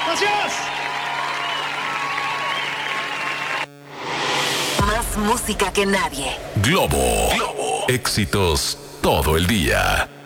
Gracias. Más música que nadie. Globo. Éxitos todo el día.